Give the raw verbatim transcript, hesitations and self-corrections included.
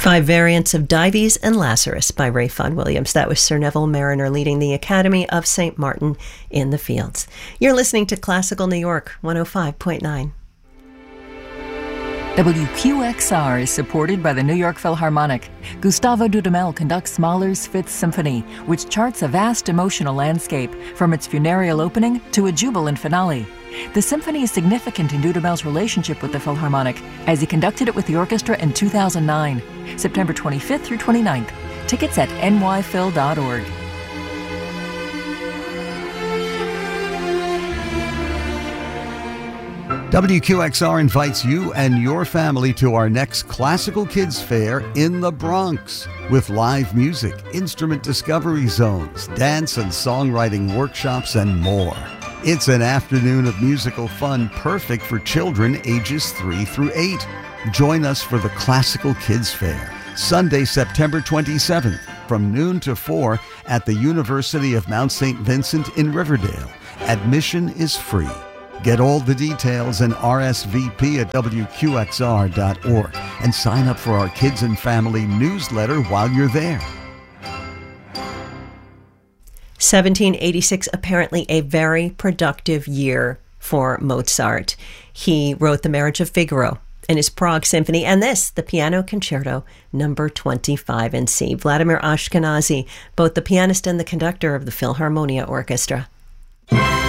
Five Variants of Dives and Lazarus by Ray Vaughan Williams. That was Sir Neville Mariner leading the Academy of Saint Martin in the Fields. You're listening to Classical New York, one oh five point nine. W Q X R is supported by the New York Philharmonic. Gustavo Dudamel conducts Mahler's Fifth Symphony, which charts a vast emotional landscape, from its funereal opening to a jubilant finale. The symphony is significant in Dudamel's relationship with the Philharmonic, as he conducted it with the orchestra in two thousand nine, September twenty-fifth through twenty-ninth. Tickets at n y phil dot org. W Q X R invites you and your family to our next Classical Kids Fair in the Bronx, with live music, instrument discovery zones, dance and songwriting workshops, and more. It's an afternoon of musical fun perfect for children ages three through eight. Join us for the Classical Kids Fair, Sunday, September twenty-seventh, from noon to four at the University of Mount Saint Vincent in Riverdale. Admission is free. Get all the details and R S V P at w q x r dot org and sign up for our Kids and Family newsletter while you're there. seventeen eighty-six, apparently a very productive year for Mozart. He wrote The Marriage of Figaro and his Prague Symphony, and this, the Piano Concerto number twenty-five in C. Vladimir Ashkenazy, both the pianist and the conductor of the Philharmonia Orchestra.